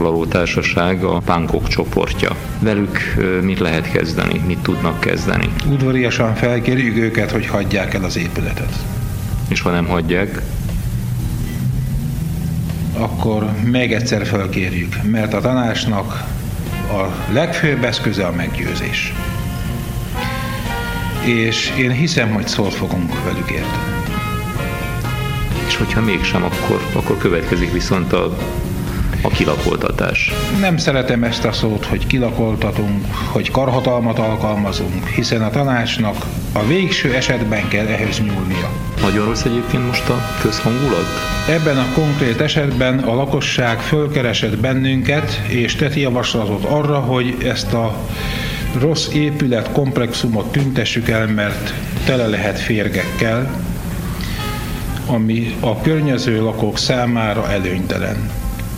házfoglaló társaság a pánkok csoportja. Velük mit lehet kezdeni? Mit tudnak kezdeni? Udvariasan felkérjük őket, hogy hagyják el az épületet. És ha nem hagyják? Akkor még egyszer felkérjük, mert a tanácsnak a legfőbb eszköze a meggyőzés. És én hiszem, hogy szót fogunk velük érteni. És hogyha mégsem, akkor következik viszont a kilakoltatás. Nem szeretem ezt a szót, hogy kilakoltatunk, hogy karhatalmat alkalmazunk, hiszen a tanácsnak a végső esetben kell ehhez nyúlnia. Nagyon rossz egyébként most a közhangulat? Ebben a konkrét esetben a lakosság fölkeresett bennünket, és tett javaslatot arra, hogy ezt a rossz épületkomplexumot tüntessük el, mert tele lehet férgekkel, ami a környező lakók számára előnytelen.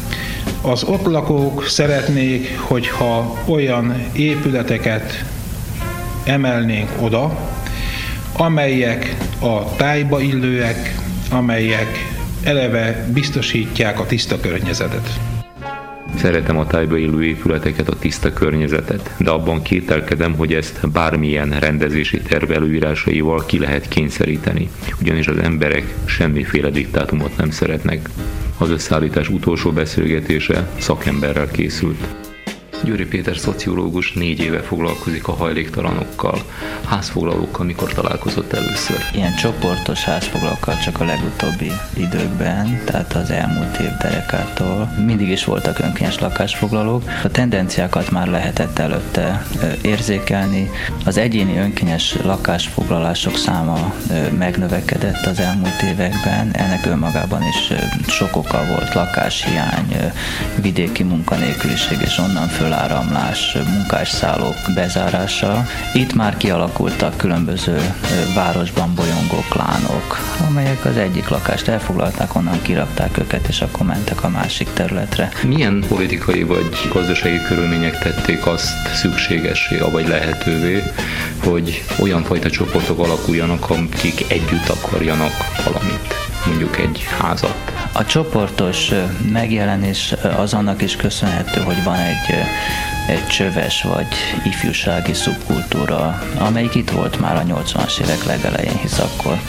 Az ott lakók szeretnék, hogyha olyan épületeket emelnénk oda, amelyek a tájba illőek, amelyek eleve biztosítják a tiszta környezetet. Szeretem a tájba illő épületeket, a tiszta környezetet, de abban kételkedem, hogy ezt bármilyen rendezési terv előírásaival ki lehet kényszeríteni, ugyanis az emberek semmiféle diktátumot nem szeretnek. Az összeállítás utolsó beszélgetése szakemberrel készült. Győri Péter szociológus 4 éve foglalkozik a hajléktalanokkal, házfoglalókkal. Mikor találkozott először? Ilyen csoportos házfoglalókkal csak a legutóbbi időkben, tehát az elmúlt év derekától. Mindig is voltak önkényes lakásfoglalók. A tendenciákat már lehetett előtte érzékelni. Az egyéni önkényes lakásfoglalások száma megnövekedett az elmúlt években. Ennek önmagában is sok oka volt: lakáshiány, vidéki munkanélküliség és onnan föláramlás, munkásszállók bezárása. Itt már kialakultak különböző városban bolyongó klánok, amelyek az egyik lakást elfoglalták, onnan kirakták őket, és akkor mentek a másik területre. Milyen politikai vagy gazdasági körülmények tették azt szükségessé, vagy lehetővé, hogy olyan fajta csoportok alakuljanak, akik együtt akarjanak valamit, mondjuk egy házat? A csoportos megjelenés az annak is köszönhető, hogy van egy csöves vagy ifjúsági szubkultúra, amelyik itt volt már a 80-as évek legelején, hisz akkor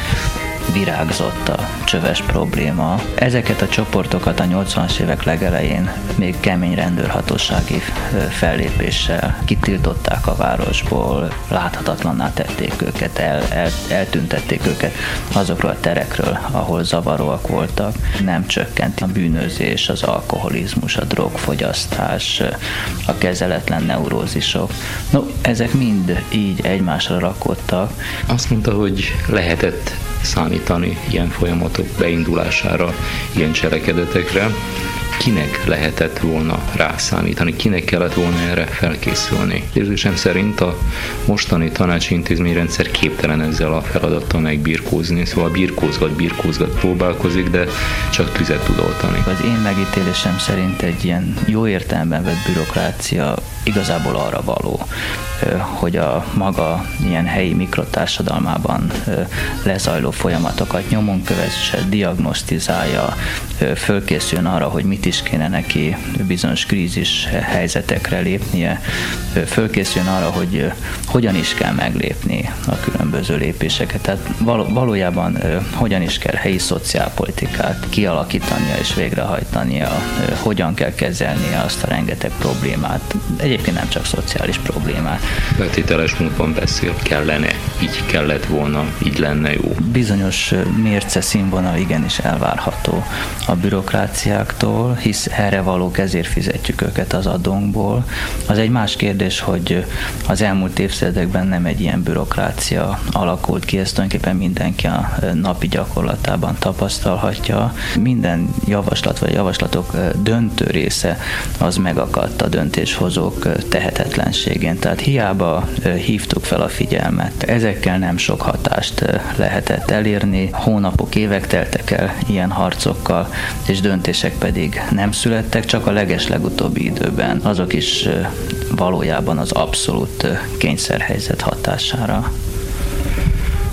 virágzott a csöves probléma. Ezeket a csoportokat a 80-as évek legelején még kemény rendőrhatósági fellépéssel kitiltották a városból, láthatatlanná tették őket, eltüntették őket azokról a terekről, ahol zavaróak voltak. Nem csökkent a bűnözés, az alkoholizmus, a drogfogyasztás, a kezeletlen neurózisok. No, ezek mind így egymásra rakódtak. Azt mondta, hogy lehetett számítani ilyen folyamatok beindulására, ilyen cselekedetekre. Kinek lehetett volna rászámítani, kinek kellett volna erre felkészülni? Érzésem szerint a mostani tanácsi intézményrendszer képtelen ezzel a feladattal megbirkózni, szóval birkózgat, próbálkozik, de csak tüzet tud oltani. Az én megítélésem szerint egy ilyen jó értelemben vett bürokrácia igazából arra való, hogy a maga ilyen helyi mikrotársadalmában lezajló folyamatokat nyomon kövesse, diagnosztizálja, fölkészüljön arra, hogy mit is kéne neki bizonyos krízis helyzetekre lépnie, fölkészüljön arra, hogy hogyan is kell meglépni a különböző lépéseket. Tehát valójában hogyan is kell helyi szociálpolitikát kialakítania és végrehajtania, hogyan kell kezelnie azt a rengeteg problémát, egyébként nem csak szociális problémát. Feltételes módon beszél, kellene, így kellett volna, így lenne jó. Bizonyos mérce színvonal igenis elvárható a bürokráciáktól, hisz erre valók, ezért fizetjük őket az adónkból. Az egy más kérdés, hogy az elmúlt évtizedekben nem egy ilyen bürokrácia alakult ki, ezt tulajdonképpen mindenki a napi gyakorlatában tapasztalhatja. Minden javaslat vagy javaslatok döntő része az megakadt a döntéshozók tehetetlenségén. Tehát hiába hívtuk fel a figyelmet. Ezekkel nem sok hatást lehetett elérni. Hónapok, évek teltek el ilyen harcokkal, és döntések pedig nem születtek, csak a legeslegutóbbi időben. Azok is valójában az abszolút kényszerhelyzet hatására.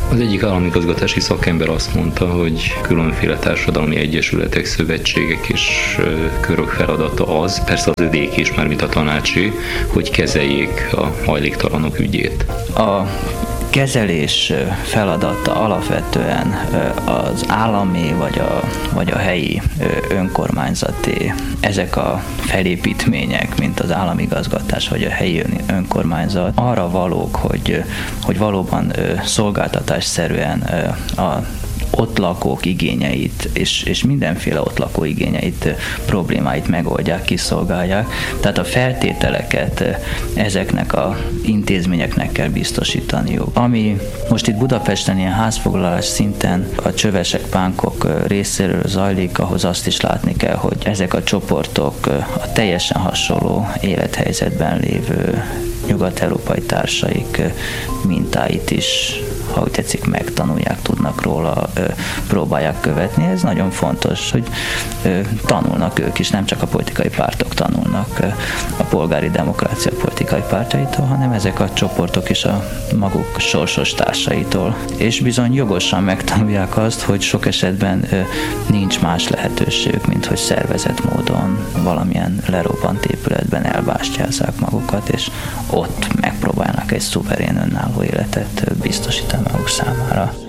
Az egyik államigazgatási szakember azt mondta, hogy különféle társadalmi egyesületek, szövetségek és körök feladata az, persze az övék is, mármint a tanácsé, hogy kezeljék a hajléktalanok ügyét. A kezelés feladata alapvetően az állami vagy a helyi önkormányzati. Ezek a felépítmények, mint az államigazgatás vagy a helyi önkormányzat arra valók, hogy valóban szolgáltatásszerűen a ott lakók igényeit, és mindenféle ott lakó igényeit, problémáit megoldják, kiszolgálják. Tehát a feltételeket ezeknek a intézményeknek kell biztosítaniuk. Ami most itt Budapesten ilyen házfoglalás szinten a csövesek, pánkok részéről zajlik, ahhoz azt is látni kell, hogy ezek a csoportok a teljesen hasonló élethelyzetben lévő nyugat-európai társaik mintáit is, ha úgy tetszik, megtanulják, tudnak róla, próbálják követni. Ez nagyon fontos, hogy tanulnak ők is, nem csak a politikai pártok tanulnak a polgári demokrácia politikai pártjaitól, hanem ezek a csoportok is a maguk sorsos társaitól. És bizony jogosan megtanulják azt, hogy sok esetben nincs más lehetőségük, mint hogy szervezett módon valamilyen lerobbant épületben elbástyázzák magukat, és ott megpróbálnak egy szuverén önálló életet biztosítani maguk számára.